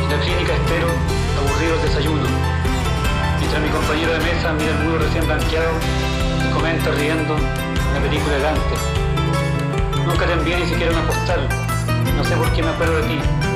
la clínica espero, aburrido el desayuno. Mientras mi compañero de mesa mira el muro recién blanqueado y comenta riendo una película de Dante. Nunca te envié ni siquiera una postal. No sé por qué me acuerdo de ti.